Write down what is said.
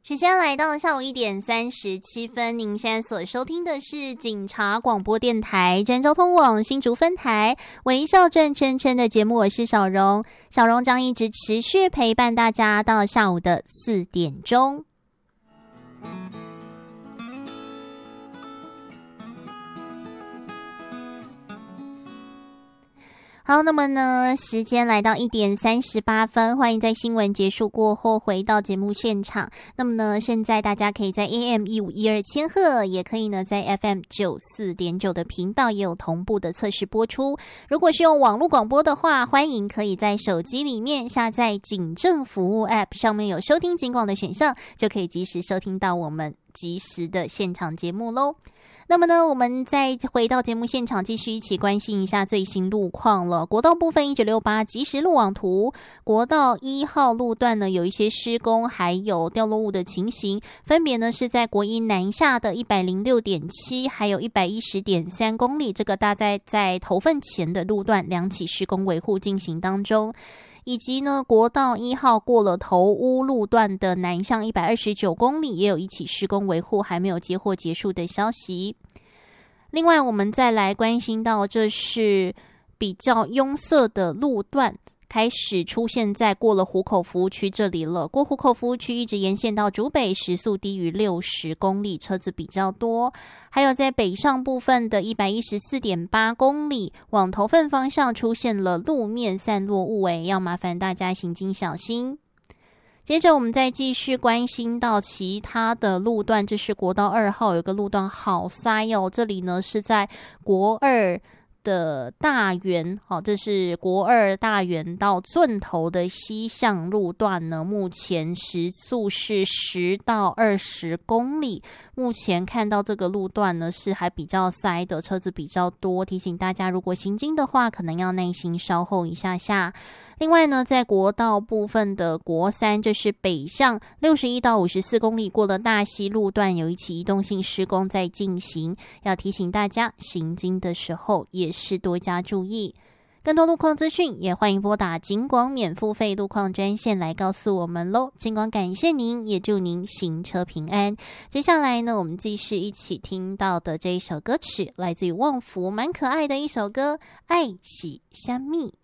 时间来到下午1:37，您现在所收听的是警察广播电台真交通网新竹分台微笑转圈圈的节目，我是小荣，小荣将一直持续陪伴大家到下午的4点钟。好，那么呢，时间来到1:38，欢迎在新闻结束过后回到节目现场。那么呢，现在大家可以在 AM1512千赫，也可以呢在 FM94.9的频道也有同步的测试播出。如果是用网络广播的话，欢迎可以在手机里面下载警政服务 App， 上面有收听警广的选项，就可以及时收听到我们即时的现场节目咯。那么呢，我们再回到节目现场，继续一起关心一下最新路况了。国道部分1968即时路网图，国道1号路段呢有一些施工还有掉落物的情形，分别呢是在国一南下的 106.7 还有 110.3 公里，这个大概在头份前的路段两起施工维护进行当中。以及呢，国道1号过了头屋路段的南向129公里，也有一起施工维护还没有接获结束的消息。另外，我们再来关心到，这是比较拥塞的路段，开始出现在过了湖口服务区这里了。过湖口服务区一直沿线到竹北，时速低于60公里，车子比较多。还有在北上部分的 114.8 公里，往头份方向出现了路面散落物，要麻烦大家行经小心。接着我们再继续关心到其他的路段，这是国道2号有个路段好塞哦，这里呢是在国2的大园，这是国2大园到圳头的西向路段呢，目前时速是10到20公里。目前看到这个路段呢是还比较塞的，车子比较多，提醒大家如果行经的话，可能要耐心稍后一下下。另外呢，在国道部分的国3，这是北向61到54公里，过了大溪路段有一起移动性施工在进行，要提醒大家行经的时候也是多加注意。更多路况资讯也欢迎拨打警广免付费路况专线来告诉我们咯。警广感谢您，也祝您行车平安。接下来呢，我们继续一起听到的这一首歌曲来自于旺福，蛮可爱的一首歌，爱喜香蜜。